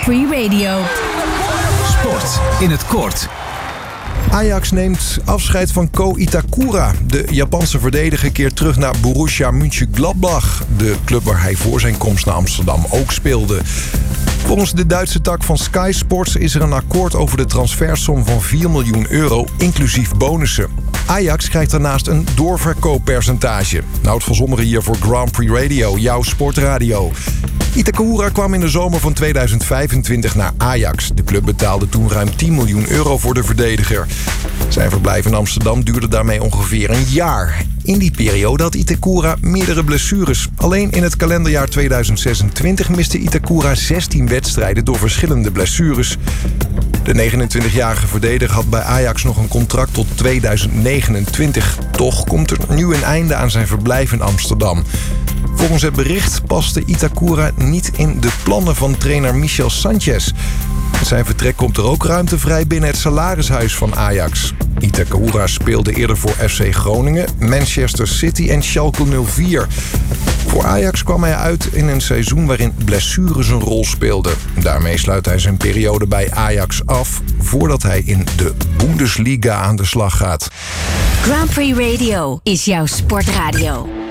Prix Radio. Sport in het kort. Ajax neemt afscheid van Ko Itakura. De Japanse verdediger keert terug naar Borussia Mönchengladbach. De club waar hij voor zijn komst naar Amsterdam ook speelde. Volgens de Duitse tak van Sky Sports is er een akkoord over de transfersom van €4 miljoen, inclusief bonussen. Ajax krijgt daarnaast een doorverkooppercentage. Nou, het verzonnen hier voor Grand Prix Radio, jouw sportradio. Itakura kwam in de zomer van 2025 naar Ajax. De club betaalde toen ruim €10 miljoen voor de verdediger. Zijn verblijf in Amsterdam duurde daarmee ongeveer een jaar. In die periode had Itakura meerdere blessures. Alleen in het kalenderjaar 2026 miste Itakura 16 wedstrijden door verschillende blessures. De 29-jarige verdediger had bij Ajax nog een contract tot 2029. Toch komt er nu een einde aan zijn verblijf in Amsterdam. Volgens het bericht paste Itakura niet in de plannen van trainer Michel Sanchez. Met zijn vertrek komt er ook ruimte vrij binnen het salarishuis van Ajax. Itakura speelde eerder voor FC Groningen, Manchester City en Schalke 04. Voor Ajax kwam hij uit in een seizoen waarin blessures een rol speelden. Daarmee sluit hij zijn periode bij Ajax af voordat hij in de Bundesliga aan de slag gaat. Grand Prix Radio is jouw sportradio.